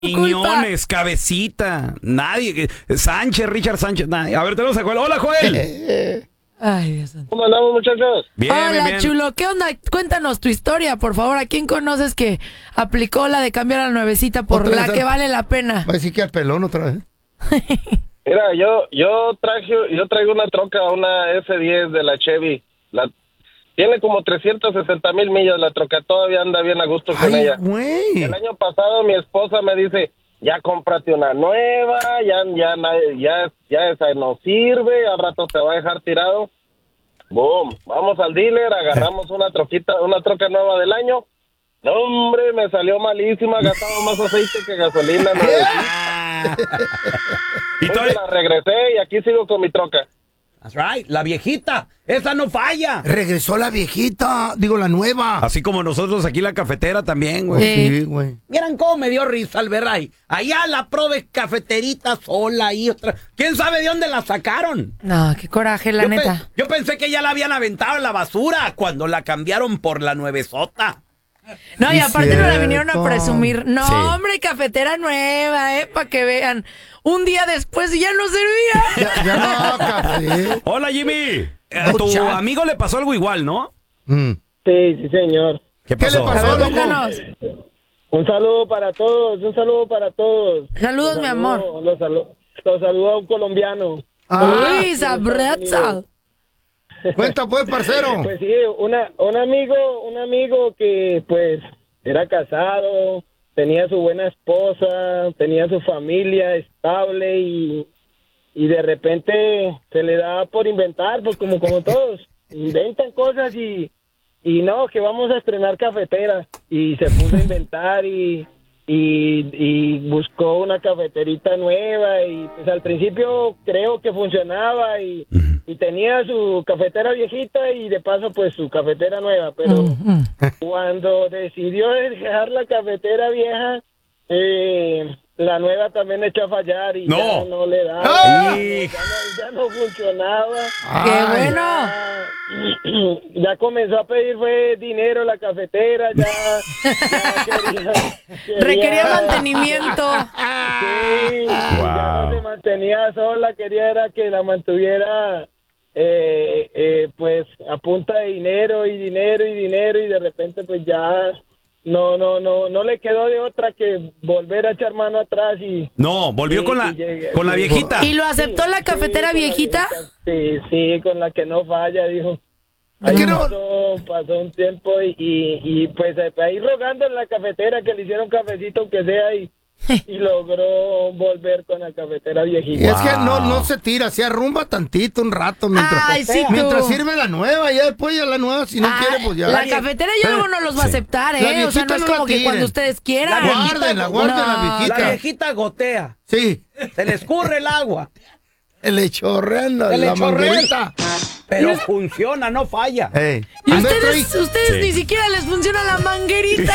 Quiñones, Cabecita, nadie. Sánchez, Richard Sánchez, nadie. A ver, tenemos a Joel. ¡Hola, Joel! Ay, Dios santo. ¿Cómo andamos, muchachos? Bien, Hola, bien, bien. chulo. ¿Qué onda? Cuéntanos tu historia, por favor. ¿A quién conoces que aplicó la de cambiar a la nuevecita por Otra la vez que al- vale la pena? Va a decir que al pelón otra vez. Mira, yo traigo una troca, una S10 de la Chevy. Tiene como 360,000 millas la troca, todavía anda bien a gusto con Ay, ella. güey. El año pasado mi esposa me dice, ya cómprate una nueva, ya esa no sirve, al rato te va a dejar tirado. Boom, vamos al dealer, agarramos una troca nueva del año. No, hombre, me salió malísima, gastaba más aceite que gasolina. Y Entonces la regresé y aquí sigo con mi troca. That's right, la viejita, esa no falla. Regresó la viejita, digo la nueva. Así como nosotros aquí la cafetera también, güey. Sí, güey. Miren cómo me dio risa al ver ahí. Allá la prove cafeterita sola ahí otra. ¿Quién sabe de dónde la sacaron? No, qué coraje, la neta. Yo pensé que ya la habían aventado en la basura cuando la cambiaron por la nuevesota. No, y Sí, aparte no la vinieron a cierto. presumir. No, Sí. hombre, cafetera nueva, para que vean. Un día después y ya no servía. Ya no, café. Hola, Jimmy. A tu Muchacho. amigo le pasó algo igual, ¿no? Sí, señor. ¿Qué ¿Qué le pasó? pasó, A ver, loco? cuéntanos. Un saludo para todos. Saludos, mi amor. Los saludo a un colombiano. Uy, sabrosa. Cuenta pues, parcero. Pues sí, un amigo que pues era casado, tenía su buena esposa, tenía su familia estable y de repente se le da por inventar, pues como todos, inventan cosas y no, que vamos a estrenar cafetera y se puso a inventar y buscó una cafeterita nueva y pues al principio creo que funcionaba y tenía su cafetera viejita y de paso pues su cafetera nueva, pero cuando decidió dejar la cafetera vieja, la nueva también echó a fallar y No. ya no le daba, ¡Ah! ya no funcionaba. ¡Qué Ay, bueno! Ya comenzó a pedir fue dinero la cafetera, ya quería Requería mantenimiento. Sí, ya no se mantenía sola, quería era que la mantuviera pues a punta de dinero y de repente pues ya no le quedó de otra que volver a echar mano atrás y No, volvió Sí, con la sí, llegué. viejita. ¿Y lo aceptó la cafetera con la viejita? Sí, con la que no falla, dijo. ¿A qué no? Pasó un tiempo y pues ahí rogando en la cafetera que le hicieron cafecito aunque sea y logró volver con la cafetera Y viejita. es que no se tira, se arrumba tantito un rato mientras, Ay, sí, tú. mientras sirve la nueva, ya después ya la nueva, si no Ah, quiere, pues ya. la cafetera ya luego no los va a aceptar, La O sea, viejita no es no como la que tiren. cuando ustedes quieran. Guárdenla, No. la viejita. La viejita gotea, Sí, se le escurre el agua, le chorrean la, se le la chorrea, manguerita. pero funciona, no falla. Ey. Y Anda, ustedes Sí. ni siquiera les funciona la manguerita.